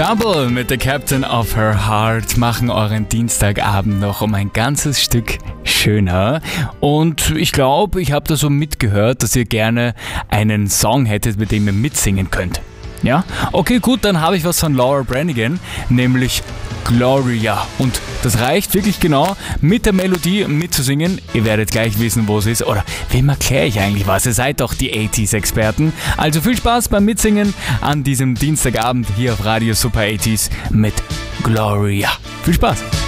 Double mit The Captain of Her Heart machen euren Dienstagabend noch um ein ganzes Stück schöner. Und ich glaube, ich habe da so mitgehört, dass ihr gerne einen Song hättet, mit dem ihr mitsingen könnt. Ja? Okay, gut, dann habe ich was von Laura Branigan, nämlich Gloria. Und das reicht wirklich genau, mit der Melodie mitzusingen. Ihr werdet gleich wissen, wo es ist. Oder wem erkläre ich eigentlich was? Ihr seid doch die 80s-Experten. Also viel Spaß beim Mitsingen an diesem Dienstagabend hier auf Radio Super 80s mit Gloria. Viel Spaß!